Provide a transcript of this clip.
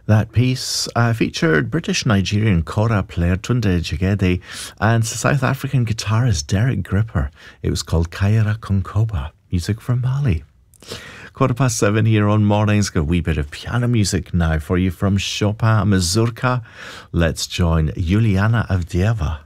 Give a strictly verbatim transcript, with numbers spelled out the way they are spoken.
That piece uh, featured British-Nigerian kora player Tunde Jagede and South African guitarist Derek Gripper. It was called Kaira Konkoba, music from Mali. Quarter past seven here on Mornings. Got a wee bit of piano music now for you from Chopin Mazurka. Let's join Juliana Avdieva.